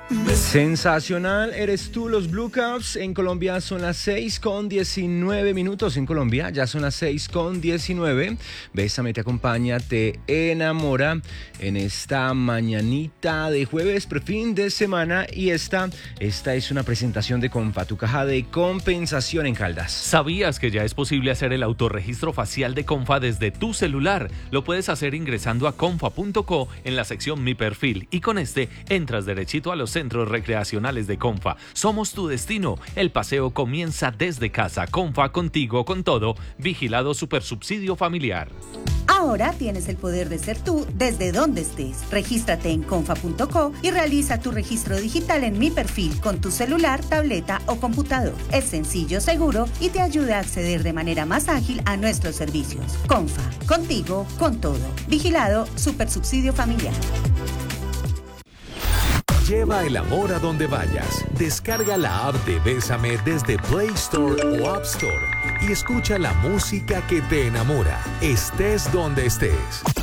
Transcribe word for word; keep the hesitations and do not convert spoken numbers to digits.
Sensacional, eres tú, los Blue Caps. En Colombia son las seis con diecinueve minutos. En Colombia ya son las seis con diecinueve. Bésame te acompaña, te enamora en esta mañanita de jueves, prefin de semana. Y esta, esta es una presentación de Comfa, tu caja de compensación en Caldas. ¿Sabías que ya es posible hacer el autorregistro facial de Comfa desde tu celular? Lo puedes hacer ingresando a comfa punto co en la sección Mi Perfil y con este entras derechito a los centros recreacionales de Comfa. Somos tu destino. El paseo comienza desde casa. Comfa, contigo con todo. Vigilado Supersubsidio Familiar. Ahora tienes el poder de ser tú desde donde estés. Regístrate en comfa punto co y realiza tu registro digital en Mi Perfil con tu celular, tableta o computador. Es sencillo, seguro y te ayuda a acceder de manera más ágil a nuestros servicios. Comfa, contigo con todo. Vigilado Supersubsidio Familiar. Lleva el amor a donde vayas. Descarga la app de Bésame desde Play Store o App Store y escucha la música que te enamora, estés donde estés.